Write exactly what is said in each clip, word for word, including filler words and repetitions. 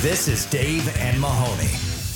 This is Dave and Mahoney.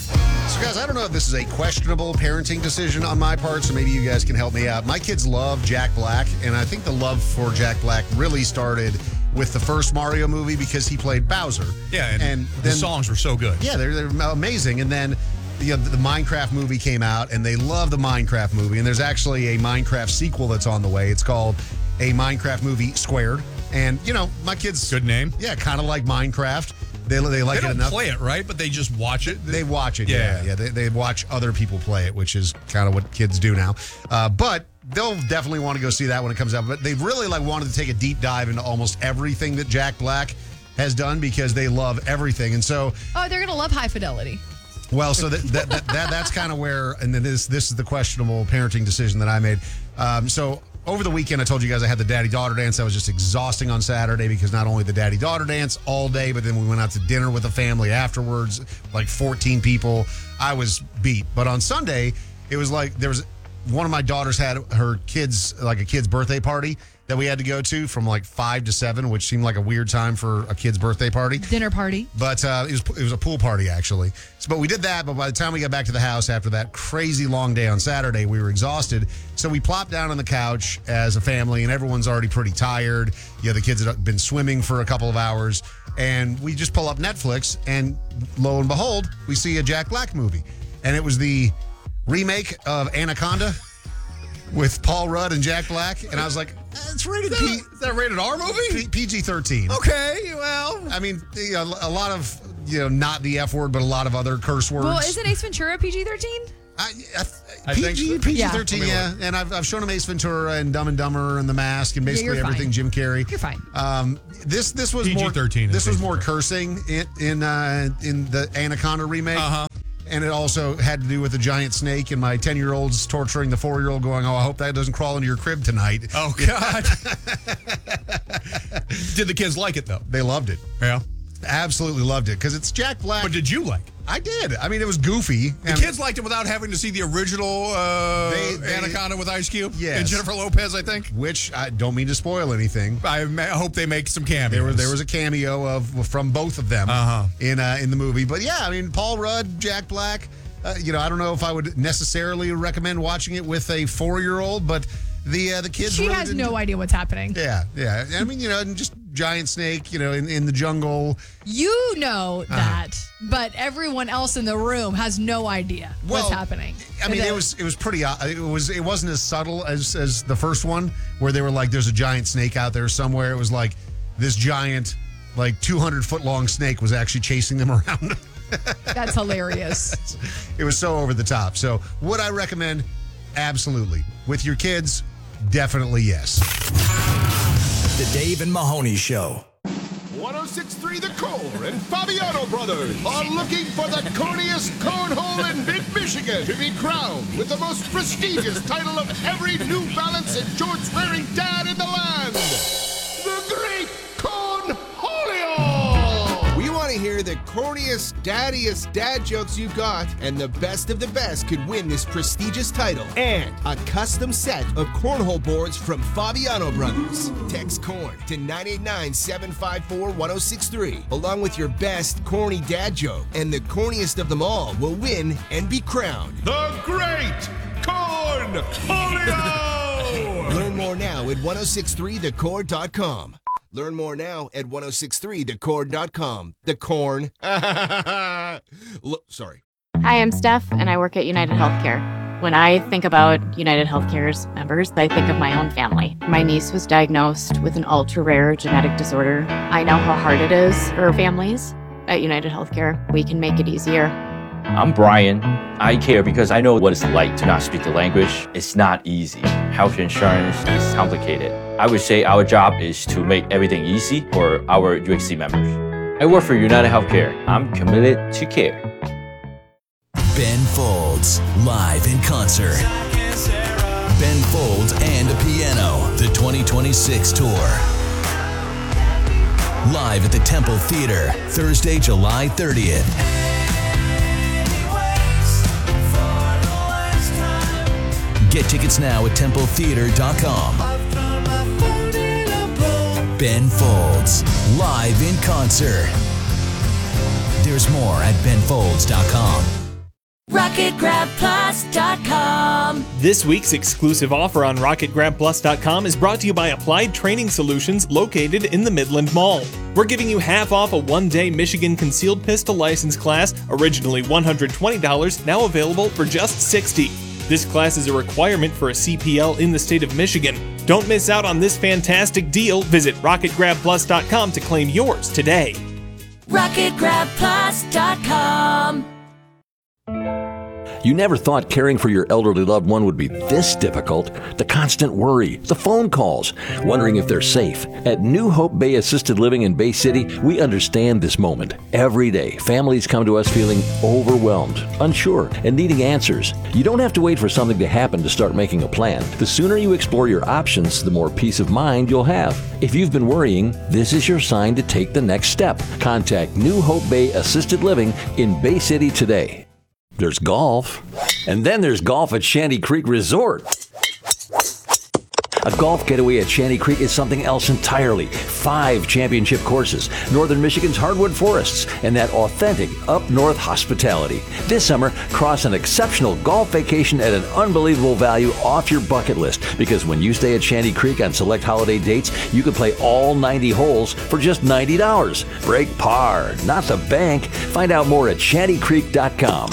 So, guys, I don't know if this is a questionable parenting decision on my part, so maybe you guys can help me out. My kids love Jack Black, and I think the love for Jack Black really started with the first Mario movie because he played Bowser. Yeah, and, and the then, songs were so good. Yeah, they're, they're amazing. And then you know, the, the Minecraft movie came out, and they love the Minecraft movie. And there's actually a Minecraft sequel that's on the way. It's called A Minecraft Movie Squared. And, you know, my kids... Good name. Yeah, kind of like Minecraft. They, they like they it don't enough. play it, right? But they just watch it. They watch it, Yeah. yeah. Yeah, they, they watch other people play it, which is kind of what kids do now. Uh, but they'll definitely want to go see that when it comes out. But they really like wanted to take a deep dive into almost everything that Jack Black has done because they love everything. And so... Oh, they're going to love High Fidelity. Well, so that, that, that, that that's kind of where, and then this this is the questionable parenting decision that I made. Um, so over the weekend, I told you guys I had the daddy-daughter dance. That was just exhausting on Saturday because not only the daddy-daughter dance all day, but then we went out to dinner with the family afterwards, like fourteen people. I was beat. But on Sunday, it was like there was one of my daughters had her kids, like a kid's birthday party that we had to go to from like five to seven, which seemed like a weird time for a kid's birthday party. Dinner party. But uh, it was it was a pool party, actually. So, but we did that, but by the time we got back to the house after that crazy long day on Saturday, we were exhausted. So we plopped down on the couch as a family, and everyone's already pretty tired. You know, the kids had been swimming for a couple of hours, and we just pull up Netflix, and lo and behold, we see a Jack Black movie. And it was the remake of Anaconda with Paul Rudd and Jack Black, and I was like, it's rated P. Is that a rated R movie? P G thirteen. Okay, well, I mean, you know, a lot of, you know, not the F word, but a lot of other curse words. Well, isn't Ace Ventura P G thirteen? I, I, I P G, think so. P G Yeah. thirteen, yeah. And I've, I've shown him Ace Ventura and Dumb and Dumber and The Mask and basically you're everything fine. Jim Carrey. You're fine. Um, this this was P G thirteen more is this was Ace more Ventura. cursing in in, uh, in the Anaconda remake. Uh-huh. And it also had to do with the giant snake and my ten-year-old's torturing the four-year-old going, oh, I hope that doesn't crawl into your crib tonight. Oh, God. Did the kids like it, though? They loved it. Yeah. Absolutely loved it because it's Jack Black. But did you like it? I did. I mean, it was goofy. The kids liked it without having to see the original uh, They- they- Anaconda with Ice Cube Yes. and Jennifer Lopez, I think. Which I don't mean to spoil anything. I ma- hope they make some cameos. There was there was a cameo of from both of them Uh-huh. in uh, in the movie. But yeah, I mean, Paul Rudd, Jack Black. Uh, you know, I don't know if I would necessarily recommend watching it with a four-year-old, but the uh, the kids. She really has didn't- no idea what's happening. Yeah, yeah. I mean, you know, and just giant snake. You know, in, in the jungle. You know Uh-huh. that, but everyone else in the room has no idea what's Well, happening. I mean, And it then- was it was pretty. Uh, it was it wasn't as subtle as as the first one, where they were like, "There's a giant snake out there somewhere." It was like this giant, like two hundred foot long snake was actually chasing them around. That's hilarious. It was so over the top. So, would I recommend? Absolutely. With your kids, definitely yes. The Dave and Mahoney Show. one oh six point three The Core and Fabiano Brothers are looking for the corniest cornhole in mid-Michigan to be crowned with the most prestigious title of every New Balance and Jorts-wearing dad in the land. The Great Cornholio! We want to hear the corniest, daddiest dad jokes you've got, and the best of the best could win this prestigious title and a custom set of cornhole boards from Fabiano Brothers. Text corn to nine eight nine, seven five four, one oh six three along with your best corny dad joke, and the corniest of them all will win and be crowned. The Great Cornholio! Learn more now at ten sixty-three the core dot com. Learn more now at ten sixty-three the core dot com. The corn. Look, sorry. Hi, I'm Steph, and I work at United Healthcare. When I think about United Healthcare's members, I think of my own family. My niece was diagnosed with an ultra-rare genetic disorder. I know how hard it is for families. At United Healthcare, we can make it easier. I'm Brian. I care because I know what it's like to not speak the language. It's not easy. Health insurance is complicated. I would say our job is to make everything easy for our U H C members. I work for United Healthcare. I'm committed to care. Ben Folds, live in concert. Ben Folds and a piano, the twenty twenty-six tour. Live at the Temple Theater, Thursday, July thirtieth. Get tickets now at temple theater dot com. Ben Folds, live in concert. There's more at ben folds dot com. rocket grab plus dot com. This week's exclusive offer on rocket grab plus dot com is brought to you by Applied Training Solutions located in the Midland Mall. We're giving you half off a one-day Michigan Concealed Pistol License class, originally one hundred twenty dollars, now available for just sixty dollars. This class is a requirement for a C P L in the state of Michigan. Don't miss out on this fantastic deal. Visit rocket grab plus dot com to claim yours today. rocket grab plus dot com. You never thought caring for your elderly loved one would be this difficult. The constant worry, the phone calls, wondering if they're safe. At New Hope Bay Assisted Living in Bay City, we understand this moment. Every day, families come to us feeling overwhelmed, unsure, and needing answers. You don't have to wait for something to happen to start making a plan. The sooner you explore your options, the more peace of mind you'll have. If you've been worrying, this is your sign to take the next step. Contact New Hope Bay Assisted Living in Bay City today. There's golf, and then there's golf at Shanty Creek Resort. A golf getaway at Shanty Creek is something else entirely. Five championship courses, northern Michigan's hardwood forests, and that authentic up-north hospitality. This summer, cross an exceptional golf vacation at an unbelievable value off your bucket list, because when you stay at Shanty Creek on select holiday dates, you can play all ninety holes for just ninety dollars. Break par, not the bank. Find out more at shanty creek dot com.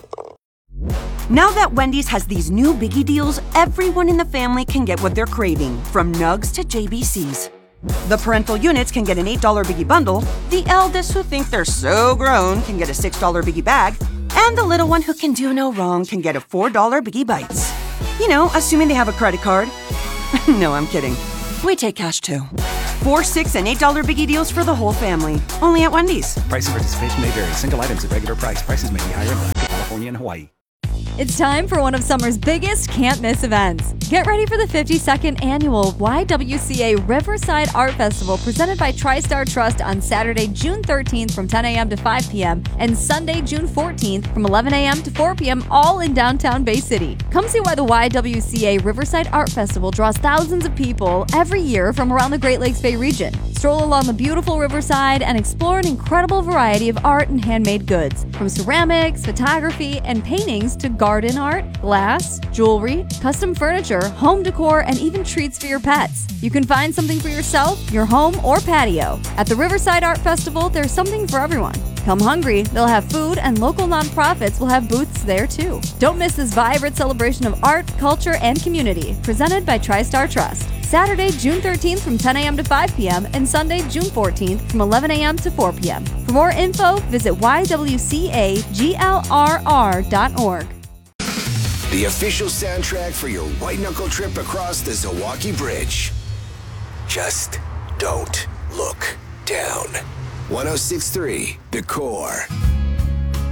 Now that Wendy's has these new biggie deals, everyone in the family can get what they're craving, from nugs to J B Cs. The parental units can get an eight dollar biggie bundle, the eldest who think they're so grown can get a six dollar biggie bag, and the little one who can do no wrong can get a four dollar biggie bites. You know, assuming they have a credit card. No, I'm kidding. We take cash too. Four, six, and eight dollar biggie deals for the whole family. Only at Wendy's. Price and participation may vary. Single items at regular price. Prices may be higher in Alaska, California, and Hawaii. It's time for one of summer's biggest can't-miss events. Get ready for the fifty-second annual Y W C A Riverside Art Festival presented by TriStar Trust on Saturday, June thirteenth from ten a.m. to five p.m. and Sunday, June fourteenth from eleven a.m. to four p.m. all in downtown Bay City. Come see why the Y W C A Riverside Art Festival draws thousands of people every year from around the Great Lakes Bay region. Stroll along the beautiful riverside and explore an incredible variety of art and handmade goods, from ceramics, photography, and paintings to garden art, glass, jewelry, custom furniture, home decor, and even treats for your pets. You can find something for yourself, your home, or patio. At the Riverside Art Festival, there's something for everyone. Come hungry, they'll have food, and local nonprofits will have booths there too. Don't miss this vibrant celebration of art, culture, and community, presented by TriStar Trust. Saturday, June thirteenth from ten a.m. to five p.m. and Sunday, June fourteenth from eleven a.m. to four p.m. For more info, visit y w c a g l r r dot org. The official soundtrack for your white-knuckle trip across the Zilwaukee Bridge. Just don't look down. one oh six point three The Core.